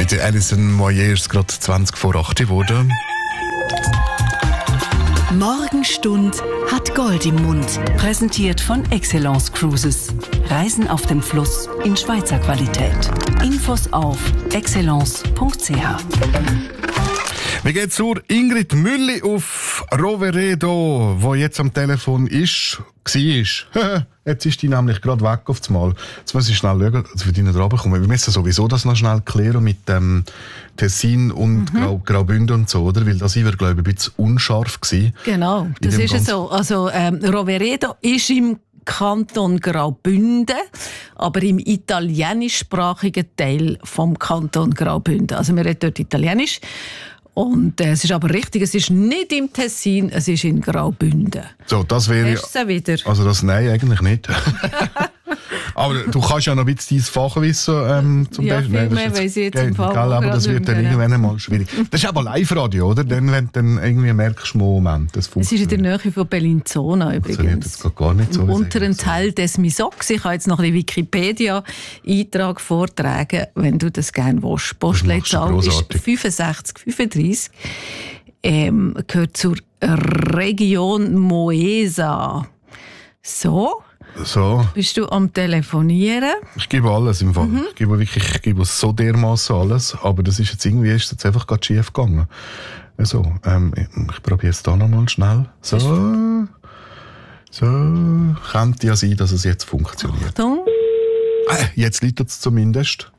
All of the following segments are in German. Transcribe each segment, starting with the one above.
Mit Alison Moyer ist es gerade 20 vor 8 geworden. Morgenstund hat Gold im Mund. Präsentiert von Excellence Cruises. Reisen auf dem Fluss in Schweizer Qualität. Infos auf excellence.ch. Wir gehen zur Ingrid Mülli auf Roveredo, die jetzt am Telefon war. Jetzt ist die nämlich gerade weg auf das Mal. Jetzt muss ich schnell schauen, dass wir die nicht runterkommen. Wir müssen sowieso das noch schnell klären mit dem Tessin und Graubünden und so, oder? Weil das war, glaube ich, ein bisschen unscharf gewesen. Genau, das ist ja so. Also Roveredo ist im Kanton Graubünden, aber im italienischsprachigen Teil vom Kanton Graubünden. Also wir reden dort Italienisch. Und es ist aber richtig, es ist nicht im Tessin, es ist in Graubünden. So, das wäre ja wieder. Also das nein, eigentlich nicht. Aber du kannst ja noch ein bisschen dein Fachwissen zum Beispiel. Ja, viel mehr weiss ich jetzt im Fall. Aber das wird dann irgendwann einmal schwierig. Das ist aber Live-Radio, oder? Dann, wenn du dann irgendwie merkst, Moment, das funktioniert. Es ist in der Nähe von Bellinzona übrigens. Das jetzt gar nicht so. Im unteren Teil des Misox. Ich kann jetzt noch einen Wikipedia-Eintrag vortragen, wenn du das gerne willst. Postleitzahl ist 6535. Gehört zur Region Moesa. So. Bist du am Telefonieren? Ich gebe alles im Fall. Ich gebe so dermaßen alles. Aber das ist jetzt irgendwie einfach gerade schief gegangen. Also, ich probiere es da nochmal schnell. So. Könnte ja sein, dass es jetzt funktioniert. Achtung. Jetzt läutet es zumindest.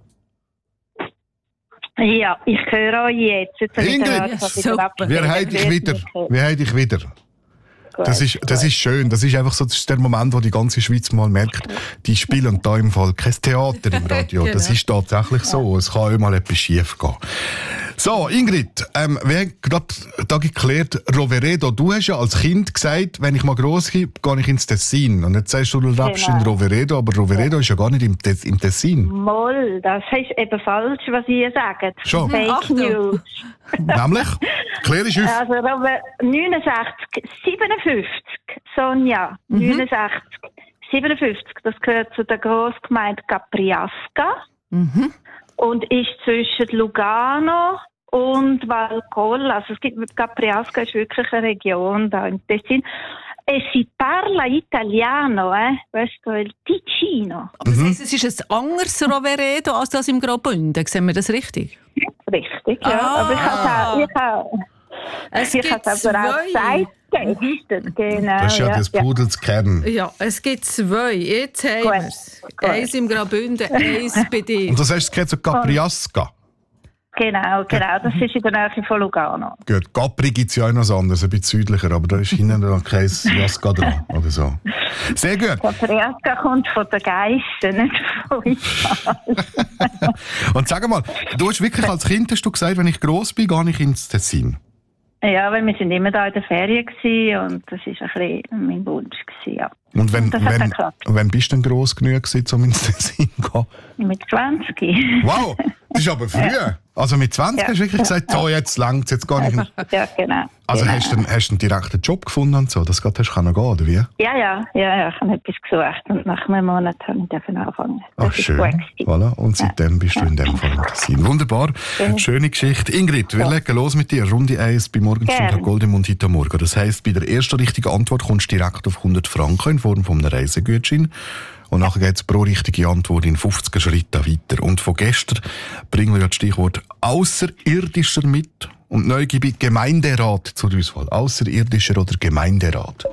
Ja, ich höre euch jetzt. Ingrid, wir haben dich wieder. Das ist schön. Das ist einfach so, das ist der Moment, wo die ganze Schweiz mal merkt, die spielen da im Fall kein Theater im Radio. Genau. Das ist tatsächlich so. Es kann auch mal etwas schief gehen. So, Ingrid, wir haben gerade da geklärt, Roveredo, du hast ja als Kind gesagt, wenn ich mal gross bin, gehe ich ins Tessin. Und jetzt sagst du lebst in Roveredo, aber Roveredo ist ja gar nicht im Tessin. Moll, das ist eben falsch, was ihr sagt. Schon. Fake News. Nämlich? Klär ich auf. Also 69, 57, Sonja, 69, 57, das gehört zu der Grossgemeinde Capriasca. Und ist zwischen Lugano und Valcoll. Also es gibt, Capriasca ist wirklich eine Region da im Tessin. E si parla italiano, questo è il Ticino. Aber das heisst, es ist ein anderes Roveredo als das im Graubünden. Sehen wir das richtig? Richtig, ja. Aber ich habe es aber auch Zeit getestet. Genau, das ist ja des Pudels Kern. Ja, es gibt 2. Jetzt haben wir es. Eins im Graubünden, eins bei dir. Und das heißt, es geht zu Capriasca. Genau. Das ist in der Nähe von Lugano. Gut, Capri gibt es ja auch noch anderes, ein bisschen südlicher, aber da ist hinten noch kein Jasca dran. Oder so. Sehr gut. Capriasca kommt von den Geissen, nicht von Italien. Und sag mal, du hast wirklich als Kind hast du gesagt, wenn ich gross bin, gehe ich ins Tessin. Ja, weil wir sind immer da in der Ferien gewesen und das war ein bisschen mein Wunsch gewesen, ja. Und wenn bist du denn gross genug gewesen, um ins Tessin zu gehen? Mit 20. Wow, das ist aber früh. Ja. Also mit 20 hast du wirklich gesagt, so, jetzt langt's, jetzt gehe ich nicht. Ja, genau. Also hast du einen direkten Job gefunden und so, dass du hast gehen, oder wie? Ja, ich habe etwas gesucht und nach einem Monat habe ich anfangen. Ach, schön. Voilà. Und seitdem bist du in dem Fall im Tessin. Wunderbar, schöne Geschichte. Ingrid, wir legen los mit dir. Runde 1 bei Morgenstund hat Gold im Mund heute Morgen. Das heisst, bei der ersten richtigen Antwort kommst du direkt auf 100 Franken in Form von einem Reisegutschein. Und nachher geht es pro richtige Antwort in 50 Schritten weiter. Und von gestern bringen wir ja das Stichwort «Außerirdischer» mit. Und neu gebe ich Gemeinderat zur Auswahl. Außerirdischer oder Gemeinderat?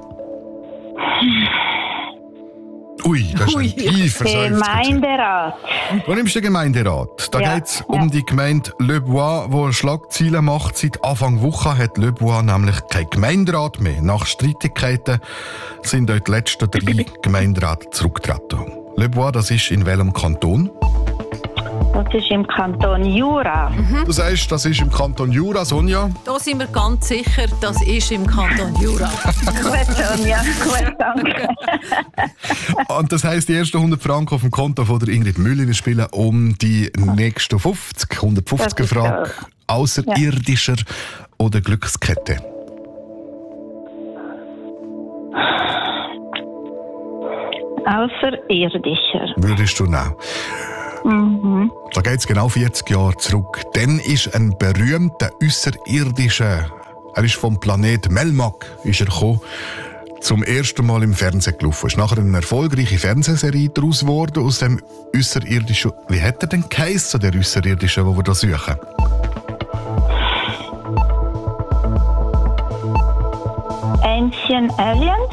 Ui, das ist ein tiefer Gemeinderat. Du nimmst den Gemeinderat. Da geht es um die Gemeinde Le Bois, die Schlagzeilen macht. Seit Anfang Woche hat Le Bois nämlich kein Gemeinderat mehr. Nach Streitigkeiten sind dort die letzten 3 Gemeinderäte zurückgetreten. Le Bois, das ist in welchem Kanton? Das ist im Kanton Jura. Du sagst, das ist im Kanton Jura, Sonja? Da sind wir ganz sicher, das ist im Kanton Jura. Gut, Sonja. Gut, danke. Und das heisst, die ersten 100 Franken auf dem Konto von der Ingrid Müller spielen um die nächsten 150 Franken. Außerirdischer oder Glückskette? Außerirdischer. Würdest du nehmen? Mhm. Da geht es genau 40 Jahre zurück. Dann ist ein berühmter Außerirdischer, er ist vom Planet Melmac, ist er gekommen, zum ersten Mal im Fernsehen gelaufen. Ist nachher eine erfolgreiche Fernsehserie daraus geworden, aus dem Außerirdischen. Wie hat er denn geheissen, der Außerirdische, den wir da suchen? Ancient Aliens?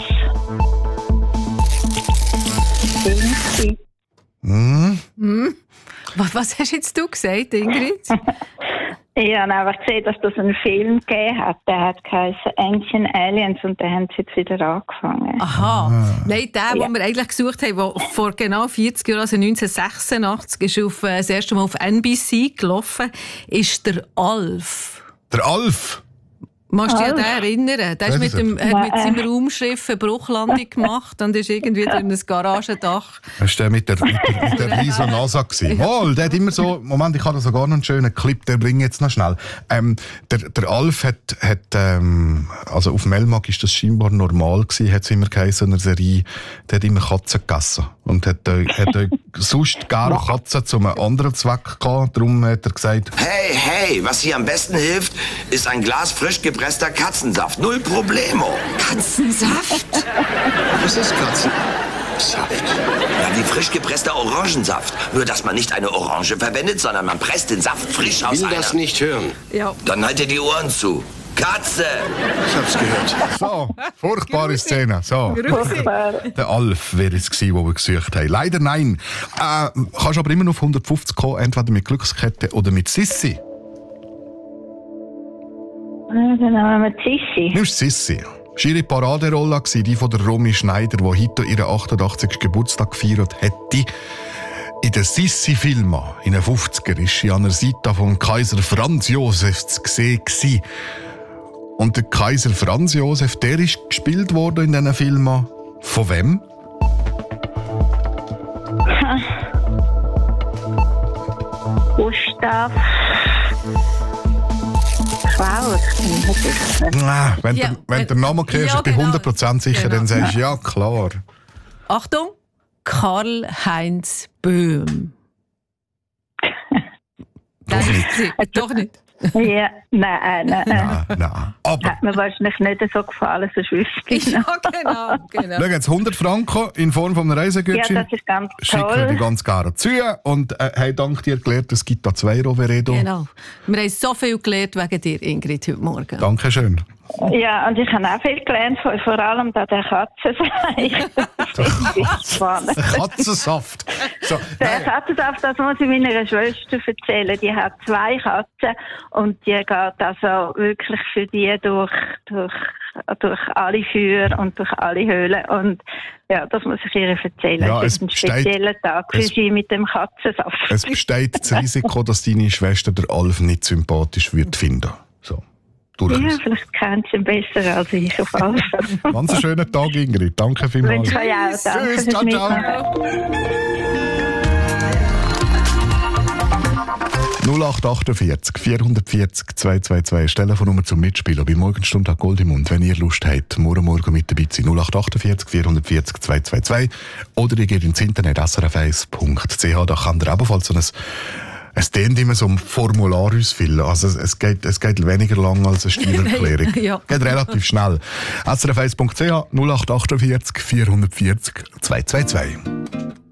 Was hast jetzt du gesagt, Ingrid? Ich habe einfach gesehen, dass das einen Film gegeben hat. Der hat geheißen Ancient Aliens und den haben sie jetzt wieder angefangen. Aha. Nein, der, den wir eigentlich gesucht haben, der vor genau 40 Jahren, also 1986, ist das erste Mal auf NBC gelaufen, ist der Alf. Der Alf? Musst du dich an den erinnern? Der hat mit seinem Raumschiff eine Bruchlandung gemacht und ist irgendwie durch ein Garagendach. Das war der mit der riesen NASA. Mal, der hat immer so, Moment, ich habe da sogar noch einen schönen Clip, den bringe ich jetzt noch schnell. Der Alf hat also auf Melmac ist das scheinbar normal gewesen, hat es immer geheißen, in einer Serie, der hat immer Katzen gegessen. Und hat sonst gerne Katzen zu einem anderen Zweck gehabt. Darum hat er gesagt, hey, was hier am besten hilft, ist ein Glas frisch gepresster Katzensaft. Null Problemo. Katzensaft? Was ist Katzensaft? Ja, wie frisch gepresster Orangensaft. Nur, dass man nicht eine Orange verwendet, sondern man presst den Saft frisch aus einer. Ich will das nicht hören. Ja. Dann halt dir die Ohren zu. Katze! Ich hab's gehört. so, furchtbare Szene. So. Der Alf wäre es gewesen, den wir gesucht haben. Leider nein. Kannst aber immer noch auf 150 kommen, entweder mit Glückskette oder mit Sissi. Dann haben wir Sissi. Nimmst Sissi. Das war ihre Paraderolle, die von der Romy Schneider, die heute ihren 88. Geburtstag gefeiert hätte. In den Sissi-Filmen, in den 50er, war sie an der Seite von Kaiser Franz Josef zu sehen. Und der Kaiser Franz Josef, der ist gespielt worden in diesen Filmen. Von wem? Gustav Klauer. Wenn der Name kennst, ich bin 100% sicher, dann sagst du, ja klar. Achtung, Karl-Heinz Böhm. Doch nicht. Ja, nein. Aber Hat mir wahrscheinlich nicht so gefallen, sonst wüsste ich. Ja, genau. schau jetzt, 100 Franken in Form von einem Reisegutschein. Ja, das ist ganz Schicken wir toll. die ganz gerne zu. Und hey, dank dir gelernt, es gibt da 2 Roveredo. Genau. Wir haben so viel gelernt wegen dir, Ingrid, heute Morgen. Dankeschön. Ja, und ich habe auch viel gelernt, vor allem da der Katzensaft. Der Katzensaft. So, Der Katzensaft, das muss ich meiner Schwester erzählen. Die hat 2 Katzen und die geht also wirklich für die durch alle Feuer und durch alle Höhlen. Und ja, das muss ich ihr erzählen. Ja, das ist ein spezieller Tag für sie mit dem Katzensaft. Es besteht das Risiko, dass deine Schwester der Alf nicht sympathisch wird finden. So. Ja, vielleicht kennt sie ihn besser als ich auf alles. Ganz einen schönen Tag, Ingrid. Danke vielmals. Wünsche euch auch. Danke Tschüss, fürs ciao. 0848 440 222 ist die Telefonnummer zum Mitspielen bei Morgenstunde hat Gold im Mund. Wenn ihr Lust habt, morgen mit dabei zu sein. 0848 440 222 oder ihr geht ins Internet srf1.ch. Da kann ihr ebenfalls so es dehnt immer so ein Formular ausfüllen. Also es geht weniger lang als eine Steuererklärung. Ja. Geht relativ schnell. srf1.ch 0848 440 222.